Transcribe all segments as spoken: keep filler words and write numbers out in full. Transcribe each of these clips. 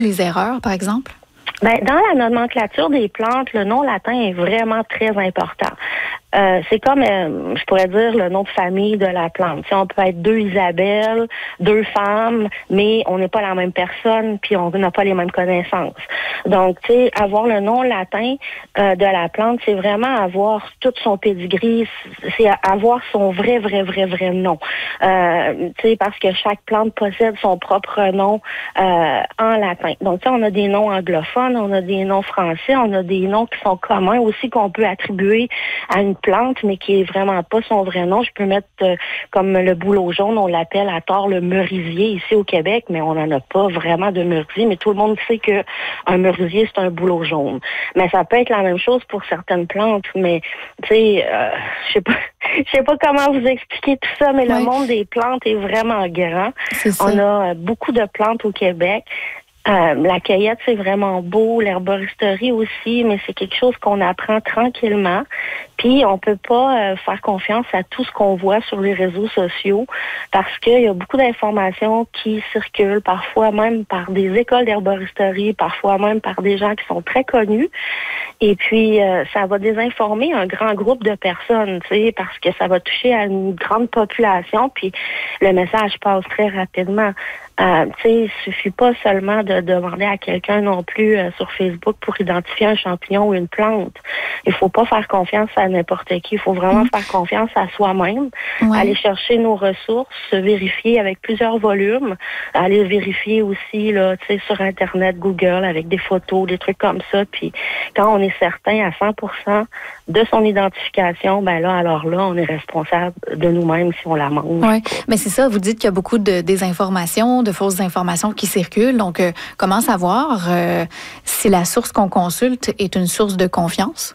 les erreurs, par exemple? Ben, dans la nomenclature des plantes, le nom latin est vraiment très important. Euh, c'est comme, euh, je pourrais dire, le nom de famille de la plante. Si on peut être deux Isabelle, deux femmes, mais on n'est pas la même personne, puis on n'a pas les mêmes connaissances. Donc, tu sais, avoir le nom latin euh, de la plante, c'est vraiment avoir tout son pedigree, c'est avoir son vrai, vrai, vrai, vrai nom. Euh, tu sais, parce que chaque plante possède son propre nom euh, en latin. Donc, tu sais, on a des noms anglophones, on a des noms français, on a des noms qui sont communs aussi qu'on peut attribuer à une plante, mais qui est vraiment pas son vrai nom. Je peux mettre euh, comme le bouleau jaune, on l'appelle à tort le merisier ici au Québec, mais on n'en a pas vraiment de merisier, mais tout le monde sait que un merisier, c'est un bouleau jaune. Mais ça peut être la même chose pour certaines plantes, mais tu sais, euh, je sais pas, je sais pas comment vous expliquer tout ça, mais ouais. Le monde des plantes est vraiment grand. On a beaucoup de plantes au Québec. Euh, la cueillette, c'est vraiment beau, l'herboristerie aussi, mais c'est quelque chose qu'on apprend tranquillement. Puis, on peut pas euh, faire confiance à tout ce qu'on voit sur les réseaux sociaux parce qu'il y a beaucoup d'informations qui circulent, parfois même par des écoles d'herboristerie, parfois même par des gens qui sont très connus. Et puis, euh, ça va désinformer un grand groupe de personnes, tu sais, parce que ça va toucher à une grande population, puis le message passe très rapidement. Euh, tu sais, il suffit pas seulement de demander à quelqu'un non plus euh, sur Facebook pour identifier un champignon ou une plante. Il faut pas faire confiance à n'importe qui. Il faut vraiment mmh. faire confiance à soi-même. Ouais. Aller chercher nos ressources, se vérifier avec plusieurs volumes. Aller vérifier aussi, là, tu sais, sur Internet, Google, avec des photos, des trucs comme ça. Puis quand on est certain à cent pour cent de son identification, ben là, alors là, on est responsable de nous-mêmes si on la mange. Oui, mais c'est ça. Vous dites qu'il y a beaucoup de désinformation, de fausses informations qui circulent. Donc, euh, comment savoir euh, si la source qu'on consulte est une source de confiance?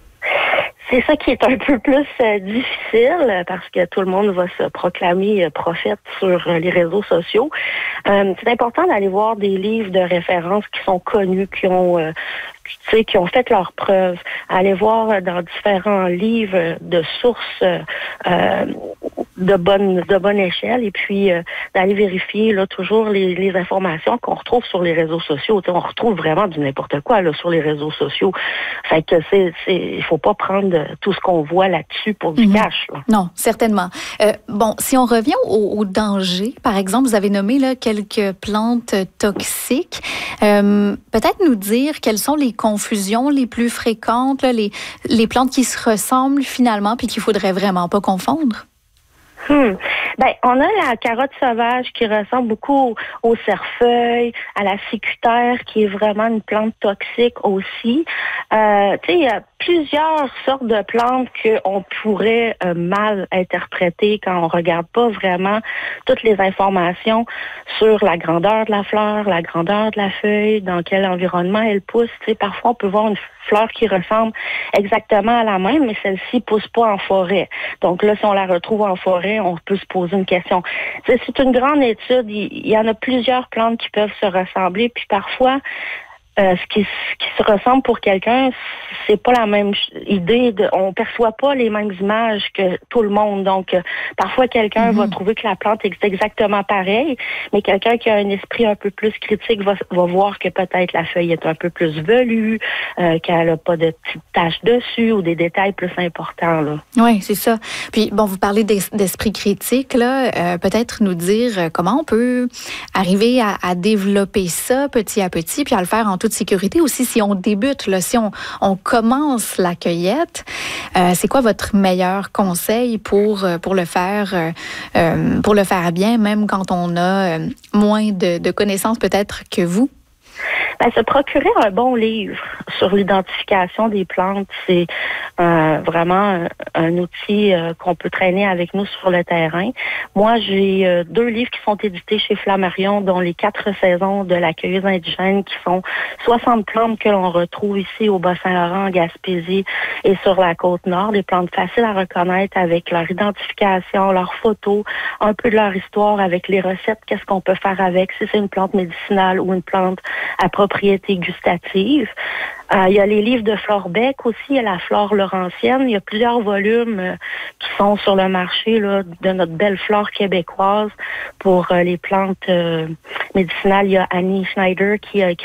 C'est ça qui est un peu plus euh, difficile parce que tout le monde va se proclamer euh, prophète sur euh, les réseaux sociaux. Euh, c'est important d'aller voir des livres de référence qui sont connus, qui ont euh, tu sais, qui ont fait leurs preuves. Aller voir dans différents livres de sources euh, de bonne de bonne échelle et puis euh, d'aller vérifier là toujours les, les informations qu'on retrouve sur les réseaux sociaux. Tu sais, on retrouve vraiment du n'importe quoi là sur les réseaux sociaux. Fait que c'est c'est il faut pas prendre tout ce qu'on voit là-dessus pour du mm-hmm. cash. Là. Non, certainement. Euh, bon, si on revient au, au danger, par exemple, vous avez nommé là quelques plantes toxiques. Euh, peut-être nous dire quelles sont les confusions les plus fréquentes, là, les, les plantes qui se ressemblent finalement puis qu'il faudrait vraiment pas confondre? Hmm. Ben, on a la carotte sauvage qui ressemble beaucoup au, au cerfeuil, à la sécutaire qui est vraiment une plante toxique aussi. Euh, tu sais, il y a plusieurs sortes de plantes qu'on pourrait euh, mal interpréter quand on regarde pas vraiment toutes les informations sur la grandeur de la fleur, la grandeur de la feuille, dans quel environnement elle pousse. Tu sais, parfois on peut voir une fleur qui ressemble exactement à la même, mais celle-ci pousse pas en forêt. Donc là, si on la retrouve en forêt, on peut se poser une question. C'est, c'est une grande étude. Il, il y en a plusieurs plantes qui peuvent se ressembler, puis parfois, Euh, ce, qui, ce qui se ressemble pour quelqu'un, c'est pas la même idée. De, on perçoit pas les mêmes images que tout le monde. Donc, euh, parfois, quelqu'un mm-hmm. va trouver que la plante est exactement pareille, mais quelqu'un qui a un esprit un peu plus critique va, va voir que peut-être la feuille est un peu plus velue, euh, qu'elle a pas de petites taches dessus ou des détails plus importants. Là. Oui, c'est ça. Puis, bon, vous parlez d'es- d'esprit critique, là. Euh, peut-être nous dire comment on peut arriver à, à développer ça petit à petit, puis à le faire en toute sécurité aussi si on débute, là, si on, on commence la cueillette. Euh, c'est quoi votre meilleur conseil pour, pour le faire euh, pour le faire bien, même quand on a euh, moins de, de connaissances peut-être que vous? Ben, se procurer un bon livre sur l'identification des plantes, c'est euh, vraiment un, un outil euh, qu'on peut traîner avec nous sur le terrain. Moi, j'ai euh, deux livres qui sont édités chez Flammarion, dont les quatre saisons de la cueilleuse indigène, qui sont soixante plantes que l'on retrouve ici au Bas-Saint-Laurent, en Gaspésie et sur la Côte-Nord. Des plantes faciles à reconnaître avec leur identification, leurs photos, un peu de leur histoire avec les recettes, qu'est-ce qu'on peut faire avec, si c'est une plante médicinale ou une plante à propriété gustative. Euh, il y a les livres de Flore Beck aussi, il y a la flore laurentienne. Il y a plusieurs volumes euh, qui sont sur le marché là, de notre belle flore québécoise pour euh, les plantes euh, médicinales. Il y a Annie Schneider qui a écrit